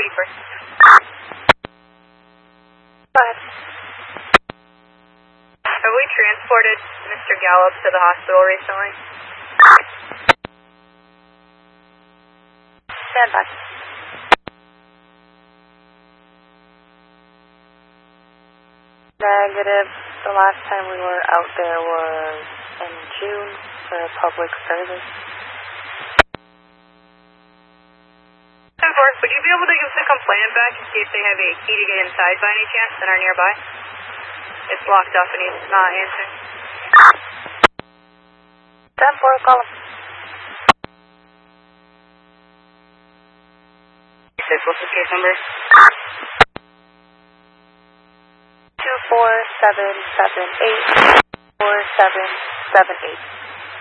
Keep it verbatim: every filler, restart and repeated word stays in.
first. Go ahead. Have we transported Mister Gallup to the hospital recently? Stand by. Negative. The last time we were out there was in June for public service. ten four, would you be able to give the complainant back and see if they have a key to get inside by any chance that are nearby? It's locked up and he's not answering. ten four, call him. Six, what's the case number? two four seven seven eight four seven seven eight.